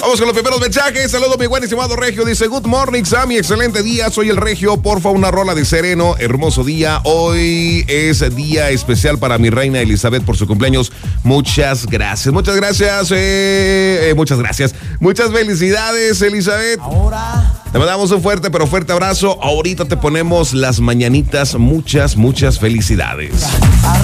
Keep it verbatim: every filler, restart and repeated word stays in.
Vamos con los primeros mensajes. Saludos, mi buen estimado Regio. Dice, good morning, Sammy. Excelente día. Soy el Regio. Porfa, una rola de Sereno. Hermoso día. Hoy es día especial para mi reina Elizabeth por su cumpleaños. Muchas gracias. Muchas gracias. Eh, eh, muchas gracias. Muchas felicidades, Elizabeth. Ahora... Te mandamos un fuerte, pero fuerte abrazo. Ahorita te ponemos las mañanitas. Muchas, muchas felicidades.